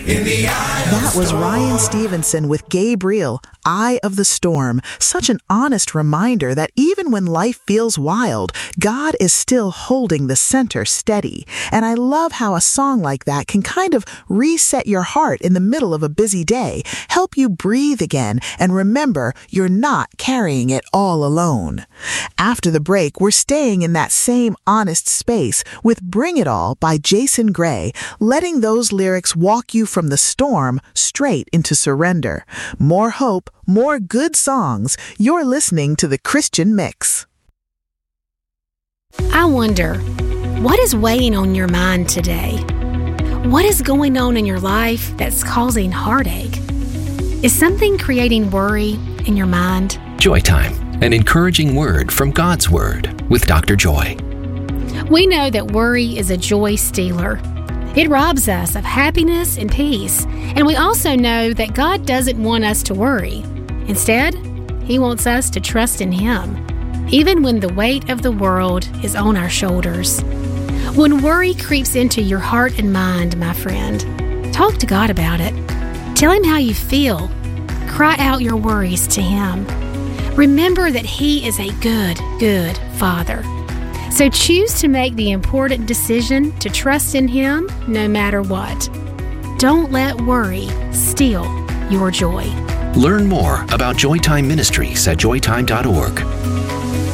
That was Ryan Stevenson with Gabriel, Eye of the Storm. Such an honest reminder that even when life feels wild, God is still holding the center steady. And I love how a song like that can kind of reset your heart in the middle of a busy day, help you breathe again, and remember you're not carrying it all alone. After the break, we're staying in that same honest space with Bring It All by Jason Gray, letting those lyrics walk you from the storm straight into surrender. More hope, more good songs. You're listening to The Christian Mix. I wonder, what is weighing on your mind today? What is going on in your life that's causing heartache? Is something creating worry in your mind? Joy Time, an encouraging word from God's Word with Dr. Joy. We know that worry is a joy stealer. It robs us of happiness and peace. And we also know that God doesn't want us to worry. Instead, He wants us to trust in Him, even when the weight of the world is on our shoulders. When worry creeps into your heart and mind, my friend, talk to God about it. Tell Him how you feel. Cry out your worries to Him. Remember that He is a good, good Father. So choose to make the important decision to trust in Him no matter what. Don't let worry steal your joy. Learn more about Joytime Ministries at joytime.org.